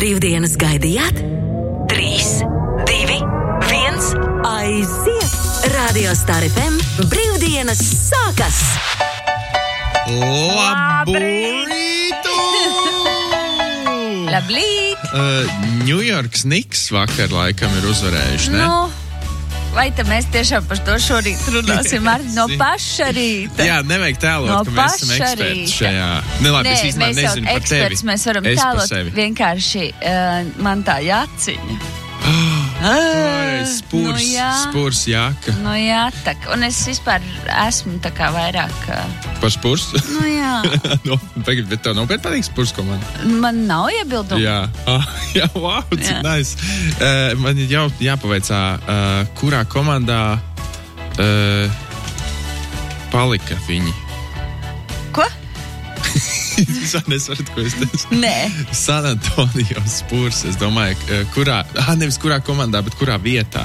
Brīvdienas gaidījāt? 3, 2, 1, aiziet! Radio Star FM Brīvdienas sākas! Labrītu! Labrīt! Ņujorkas Knicks vakar laikam ir uzvarējuši, ne? Vai tad mēs tiešām par to šorīt runāsim no paša rīta? Jā, nevajag tēlot, No ka mēs esam paša eksperti rīta. šajā. Labi, es īstenībā mēs nezinu par tevi. Mēs varam Es par tēlot sevi. vienkārši man tā jāciņa. Spurs jaka. Nu jā, tak. Un es vispār esmu tā kā vairāk... Par spurs? Nu jā. Bet tev nopietni patīk spurs komanda? Man nav iebildumu. Jā, jā, wow, cik nice. Man ir jau jāpavaicā, kurā komandā palika viņi. Ko? Visā nesarat, ko es teicu. Nē. San Antonio Spurs, es domāju, kurā, nevis kurā komandā, bet kurā vietā.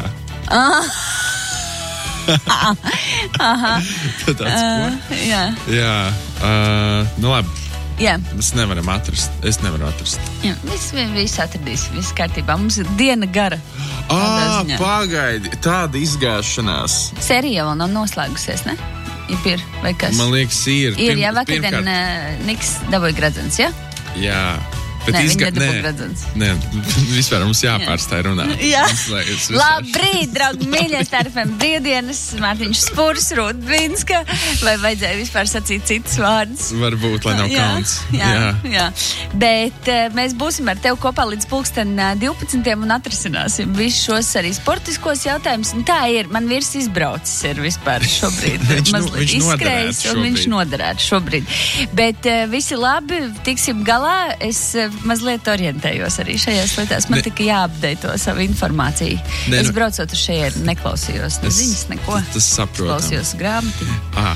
Tāds ko? Jā. Jā, nu labi. Jā. Es nevaru atrast. Jā. Viss atradīs, viss kārtībā. Mums ir diena gara. Pagaidi, tāda izgāšanās. Sērija vēl nav noslēgusies, ne? Ir, vai kas? Man liekas, ir. Ir, jā, vakardien Niks dabūja gradzens, jā? Jā. Nē, viņi nedabūja gradzens. Nē, vispār mums jāpārstāj runāt. Jā. Labrīt, draugi, mīļie Star FM brīvdienas, Mārtiņš Spurs, Rūta Dvinska, vai vajadzēja vispār sacīt citus vārdus? Varbūt, lai nav kauns. Jā. Bet mēs būsim ar tevi kopā līdz 12. un atrisināsim visus šos arī sportiskos jautājumus. Un tā ir, man vīrs izbraucis ir vispār šobrīd. Viņš izskrējis un viņš noderētu šobrīd. Bet visi labi, tiksim galā. Es mazliet orientējos arī šajās lietās. Man tikai jāapdeito savu informāciju. Es braucot uz šeit neklausījos ziņas, neko. Tas saprotam. Klausījos grāmatiņu.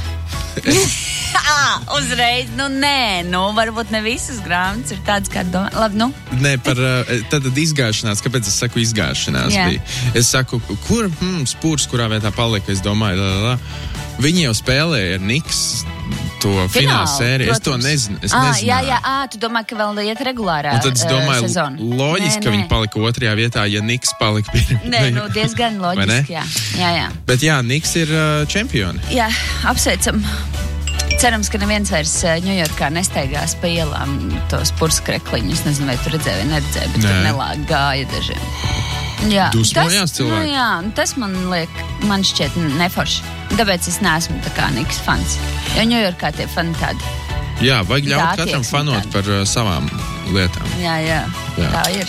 Uzreiz, varbūt ne visas grāmatas ir tādas, kā domā. Labi, Nē, par tad izgāšanās, kāpēc es saku izgāšanās bija? Es saku, kur Spurs, kurā vietā palika, es domāju, viņi jau spēlēja ar Knicks to fināla sēriju. Es to nezinu. Jā, tu domā, ka vēl iet regulārā sezona. Un tad es domāju, loģiski, ka viņi palika otrajā vietā, ja Knicks palika pirmā. Nē, diezgan loģiski, jā. Bet jā, Knicks ir čempioni. Jā, apsveicam. Cerams, ka neviens vairs Ņujorkā nesteigās pa ielām tos purskrekliņus. Es nezinu, vai tu redzēji vai neredzēji, bet tur nelāk gāja dažiem. Jā, dusmojās cilvēki? Jā, tas man šķiet neforši. Tāpēc es neesmu tā kā Knicks fans. Jo Ņujorkā tie fani tādi. Jā, vajag ļaut katram fanot par savām lietām. Jā, tā ir.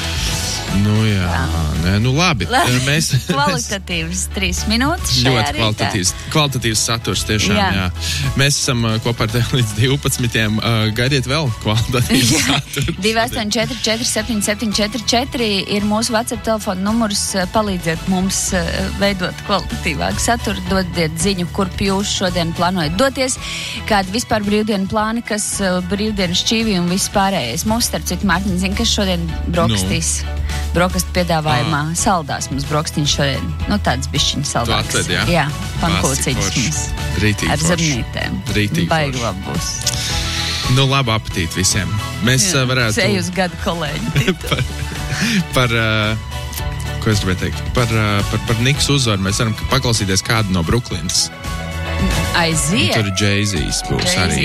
Labi. Mēs kvalitatīvs 3 minūtes šajā ļoti kvalitatīvs saturs tiešām, jā. Mēs esam kopā ar tevi līdz 12. Gaidiet vēl kvalitatīvs saturs. 2844774 ir mūsu WhatsApp telefona numurs. Palīdziet mums veidot kvalitatīvāku saturu. Dodiet ziņu, kurp jūs šodien plānojat doties. Kādi vispār brīvdienu plāni, kas brīvdienu šķīvi un viss pārējais. Mums starp citu Mārtiņ zina, kas šodien brokastīs. Brokastu piedāvājumā saldās mums brokstiņš šodien. Tāds bišķiņš saldāks. Tu atved, jā? Jā, pankūciņš mums. Rītīgi ar zernītēm. Baigi labi būs. Labu apetīti visiem. Mēs varētu... Seju uz gadu kolēģi. Ko es gribēju teikt? Par Knicks uzvaru mēs varam paklausīties kādu no Brooklynas. Aiziet. Tur Jay-Z's būs arī.